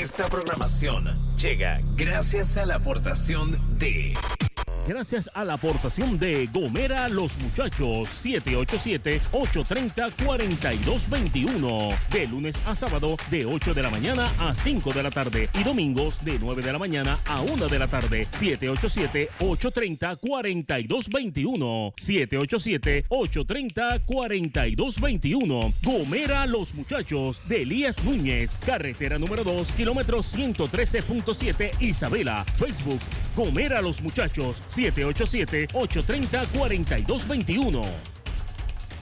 Esta programación llega gracias a la aportación de... Gracias a la aportación de Gomera Los Muchachos, 787-830-4221. De lunes a sábado, de 8 de la mañana a 5 de la tarde. Y domingos, de 9 de la mañana a 1 de la tarde. 787-830-4221. 787-830-4221. Gomera Los Muchachos, de Elías Núñez. Carretera número 2, kilómetro 113.7, Isabela. Facebook, Gomera Los Muchachos. 787-830-4221.